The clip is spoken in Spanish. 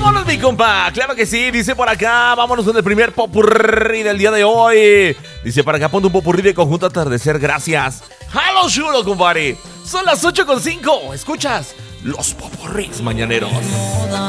Vámonos, mi compa. Claro que sí, dice por acá. Vámonos con el primer popurrí del día de hoy. Dice por acá, ponte un popurrí de Conjunto Atardecer, gracias. ¡Halo chulo, compadre! Son las 8:05. Escuchas los popurrís mañaneros.